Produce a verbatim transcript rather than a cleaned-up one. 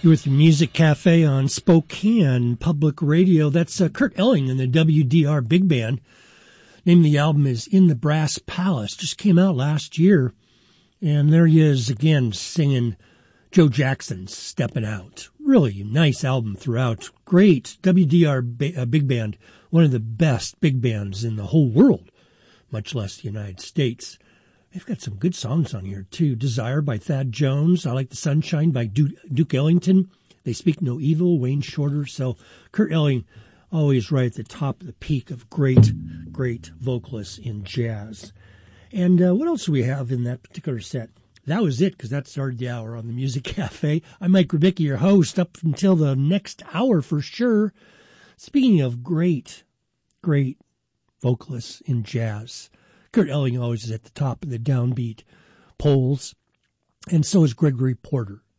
You're with your Music Cafe on Spokane Public Radio. That's uh, Kurt Elling and the W D R Big Band. Name of the album is In the Brass Palace. Just came out last year. And there he is again singing Joe Jackson's Steppin' Out. Really nice album throughout. Great W D R ba- uh, Big Band. One of the best big bands in the whole world, much less the United States. They've got some good songs on here, too. Desire by Thad Jones. I Like the Sunshine by Duke, Duke Ellington. They Speak No Evil, Wayne Shorter. So Kurt Elling, always right at the top of the peak of great, great vocalists in jazz. And uh, what else do we have in that particular set? That was it, because that started the hour on the Music Cafe. I'm Mike Rubicki, your host, up until the next hour for sure. Speaking of great, great vocalists in jazz, Kurt Elling always is at the top of the downbeat polls, and so is Gregory Porter.